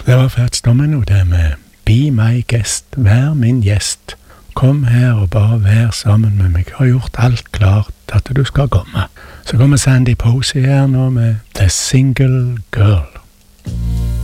Det var Fats Domino det med Be my guest, vær min gjest. Kom her og bare vær sammen med meg. Har gjort alt klart at du skal komme. Så kommer Sandy Posey her nå med The Single Girl.